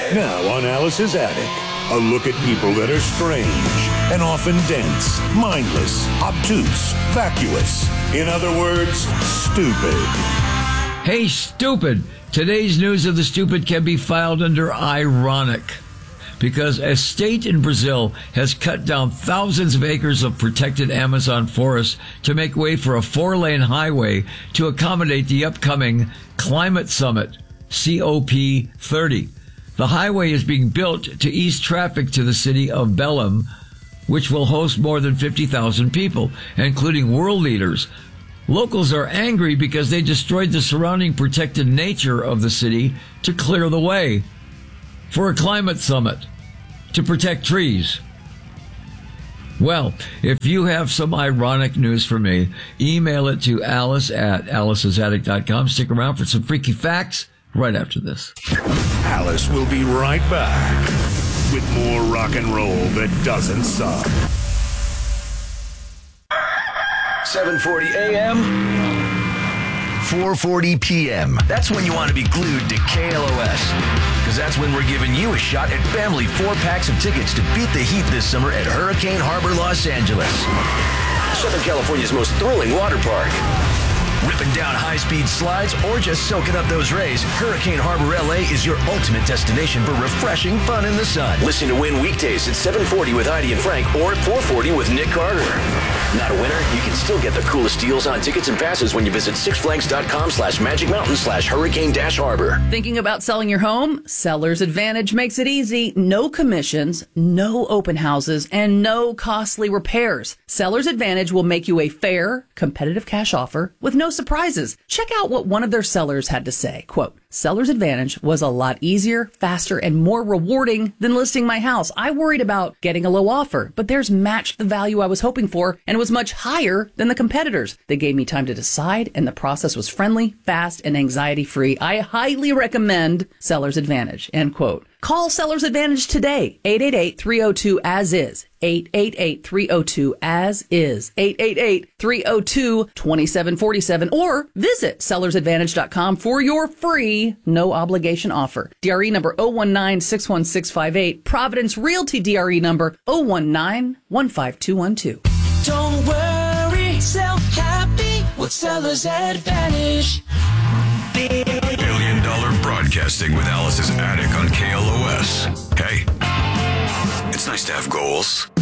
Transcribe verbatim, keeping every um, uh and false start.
Now on Alice's Attic, a look at people that are strange and often dense, mindless, obtuse, vacuous. In other words, stupid. Hey, stupid. Today's news of the stupid can be filed under ironic, because a state in Brazil has cut down thousands of acres of protected Amazon forest to make way for a four-lane highway to accommodate the upcoming Climate Summit, C O P thirty. The highway is being built to ease traffic to the city of Belém, which will host more than fifty thousand people, including world leaders. Locals are angry because they destroyed the surrounding protected nature of the city to clear the way for a climate summit to protect trees. Well, if you have some ironic news for me, email it to Alice at alice's attic dot com. Stick around for some freaky facts right after this. Alice will be right back with more rock and roll that doesn't suck. seven forty a.m. four forty p.m. That's when you want to be glued to K L O S. Because that's when we're giving you a shot at family four packs of tickets to beat the heat this summer at Hurricane Harbor, Los Angeles. Southern California's most thrilling water park. Ripping down high-speed slides or just soaking up those rays, Hurricane Harbor L A is your ultimate destination for refreshing fun in the sun. Listen to Win weekdays at seven forty with Heidi and Frank or at four forty with Nick Carter. Not a winner? You can still get the coolest deals on tickets and passes when you visit sixflags.com slash Magic Mountain slash Hurricane dash Harbor. Thinking about selling your home? Seller's Advantage makes it easy. No commissions, no open houses, and no costly repairs. Seller's Advantage will make you a fair, competitive cash offer with no surprises. Check out what one of their sellers had to say. Quote, Seller's Advantage was a lot easier, faster, and more rewarding than listing my house. I worried about getting a low offer, but theirs matched the value I was hoping for and was much higher than the competitors. They gave me time to decide, and the process was friendly, fast, and anxiety-free. I highly recommend Seller's Advantage. End quote. Call Seller's Advantage today. eight eight eight, three oh two, A S I S. eight eight eight, three oh two, A S I S. eight eight eight, three oh two, two seven four seven. Or visit sellers advantage dot com for your free, no obligation offer. D R E number zero one nine six one six five eight. Providence Realty D R E number zero one nine one five two one two. Don't worry, sell happy with Seller's Advantage. Billion Dollar Broadcasting with Alice's Attic on K L O S. Hey, it's nice to have goals,